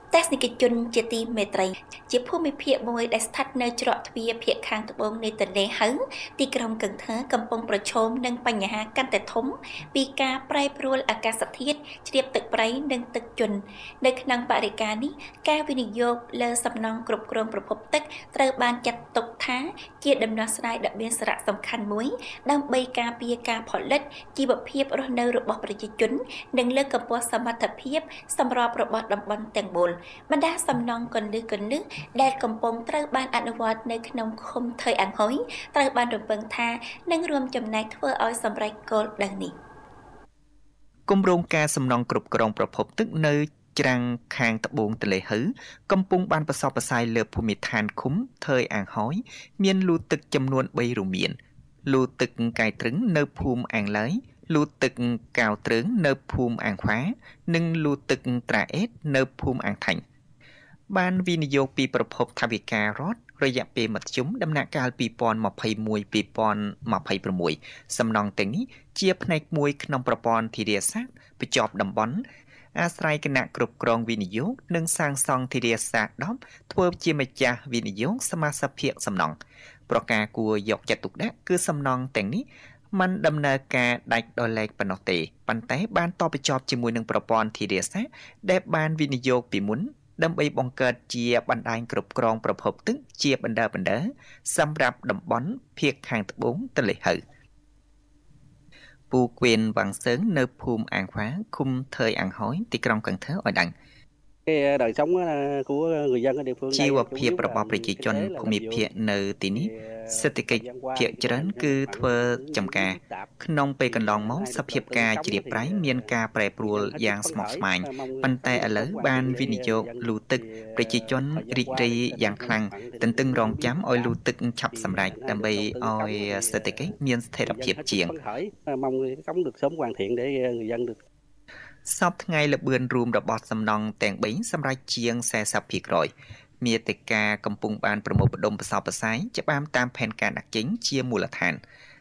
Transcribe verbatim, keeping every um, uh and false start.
តែសនិកជនជាទីមេត្រីជាភូមិភាគមួយដែលស្ថិតនៅច្រកទ្វារភាគខាងត្បូងនៃទន្លេហៅទីក្រុងកឹងថើកំពុងប្រឈមនឹងបញ្ហាកាន់តែធំពីការប្រែប្រួលអាកាសធាតុជ្រាបទឹកប្រៃនិងទឹកជន់នៅក្នុងបរិយាកាសនេះការវិនិយោគលើសំណង់គ្រប់គ្រងប្រភពទឹកត្រូវបានចាត់ទុកថាជាដំណោះស្រាយដ៏មានសារៈសំខាន់មួយដើម្បីការពារការផលិតជីវភាពរស់នៅរបស់ប្រជាជននិងលើកកម្ពស់សមត្ថភាពសម្របរបស់តំបន់ទាំងមូលបណ្ដាសំណង់គន្លឹះគន្លឹះដែលកំពុងត្រូវបានអនុវត្តនៅក្នុងឃុំថៃអាំងហុយត្រូវបានរំពឹងថានឹងរួមចំណែកធ្វើឲ្យសម្រេចគោលដៅនេះគម្រោងការសំណង់គ្រប់គ្រងប្រភពទឹកនៅច្រាំងខាងត្បូងទន្លេហៅកំពុងបានប្រសពប្រសាយលើភូមិឋានឃុំថើយអាំងហុយមានលូទឹកចំនួនបីរមៀនលូទឹកកាយត្រឹងនៅភូមិអាំងឡើយលូទឹកកៅត្រឹងនៅភូមិអាំងខ្វានិងលូទឹកត្រាអេតនៅភូមិអាំងថាញ់បានវិនិយោគពីប្រភពថវិការដ្ឋរយៈពេលមធ្យមដំណាក់កាលពីរពាន់ម្ភៃមួយ ពីរពាន់ម្ភៃប្រាំមួយសំណង់ទាំងនេះជាផ្នែកមួយក្នុងប្រព័ន្ធធារាសាស្ត្របញ្ចប់តំបន់អាស្រ័យគណៈគ្រប់គ្រងវិនិយោគនិងសាងសង់ធារាសាស្ត្រដប់ធ្វើជាម្ចាស់វិនិយោគសមាជិកភាពសំណង់ប្រការគួរយកចិត្តទុកដាក់គឺសំណង់ទាំងនេះมันដំណើរការដាច់ដោយឡែកប៉ុណ្ណោះទេប៉ុន្តែបានតបបញ្ចប់ជាមួយនឹងប្រព័ន្ធធារាសាស្ត្រដែលបានវិនិយោគពីមុនដើម្បីបង្កើតជាបណ្ដាញគ្រប់គ្រងប្រភពទឹកជាបណ្ដើបណ្ដើសម្រាប់តំបន់ភាគខាងត្បូងទន្លេហៅពូគៀនវ៉ាងសឹងនៅភូមិអាំងខ្វាឃុំថើយអាំងហុយទីក្រុងកឹងថើឲ្យដឹង cái đời sống của người dân ở địa phương ជីវភាពរបស់ប្រជាជនភូមិភាគនៅទីនេះសេដ្ឋកិច្ចភាគច្រើនគឺធ្វើចំការក្នុងពេលកន្លងមកសភាពការជ្រាបប្រៃមានការប្រែប្រួលយ៉ាងស្មុគស្មាញប៉ុន្តែឥឡូវបានវិនិយោគលូទឹកប្រជាជនរីករាយយ៉ាងខ្លាំងទន្ទឹងរង់ចាំឲ្យលូទឹកឆាប់សម្រេចដើម្បីឲ្យសេដ្ឋកិច្ចមានស្ថិរភាពជាង mong cống được sớm hoàn thiện để người dân được សពថ្ងៃលបឿនរួមរបស់សំណង់ទាំងបីសម្រាប់ជាង สี่สิบភាគរយ មាតិកាកំពុងបានប្រមូលផ្ដុំប្រសពប្រសាយច្បាមតាមផែនការដាក់ចេញជាមូលដ្ឋាន